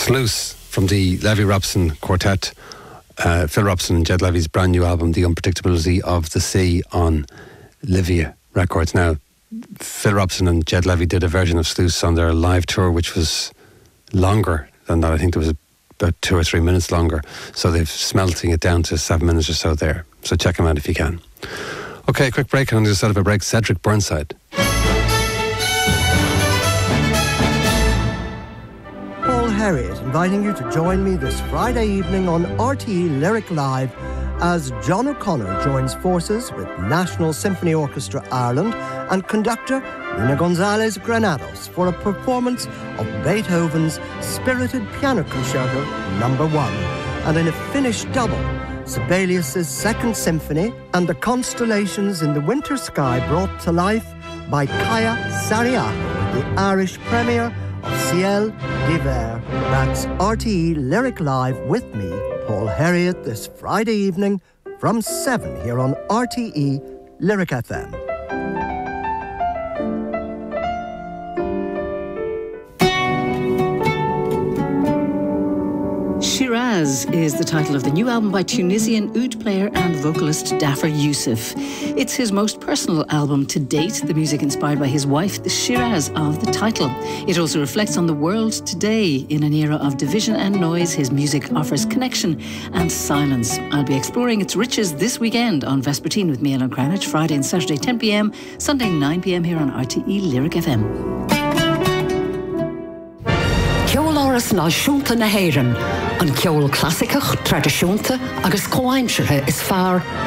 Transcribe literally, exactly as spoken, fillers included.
Sluice from the Levy Robson Quartet, uh, Phil Robson and Jed Levy's brand new album, The Unpredictability of the Sea, on Livia Records. Now, Phil Robson and Jed Levy did a version of Sluice on their live tour, which was longer than that. I think there was about two or three minutes longer. So they've smelting it down to seven minutes or so there. So check them out if you can. Okay, quick break, and on the other side of a break, Cedric Burnside. Paul Herriot inviting you to join me this Friday evening on R T E Lyric Live as John O'Connor joins forces with National Symphony Orchestra Ireland and conductor Nina Gonzalez Granados for a performance of Beethoven's Spirited Piano Concerto number one, and in a Finnish double, Sibelius' Second Symphony and the constellations in the winter sky brought to life by Kaya Sariaho, the Irish premiere of Ciel d'Hiver. That's R T E Lyric Live with me, Paul Herriot, this Friday evening from seven here on R T E Lyric F M. Shiraz is the title of the new album by Tunisian oud player and vocalist Dafer Youssef. It's his most personal album to date, the music inspired by his wife, the Shiraz of the title. It also reflects on the world today. In an era of division and noise, his music offers connection and silence. I'll be exploring its riches this weekend on Vespertine with me, Ellen Cranage, Friday and Saturday ten p.m, Sunday nine p.m. here on R T E Lyric F M. Ceol áras náisiúnta na hÉireann, an ceol clásicach, tradiisiúnta agus comhaimseartha is fearr